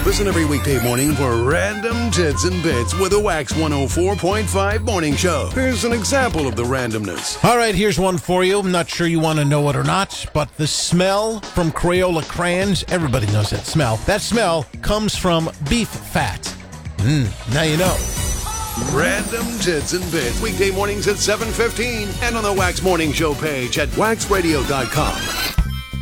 Listen every weekday morning for Random Tits and Bits with a Wax 104.5 morning show. Here's an example of the randomness. All right, here's one for you. I'm not sure you want to know it or not, but the smell from Crayola crayons, everybody knows that smell. That smell comes from beef fat. Now you know. Random Tits and Bits, weekday mornings at 7:15 and on the Wax Morning Show page at waxradio.com.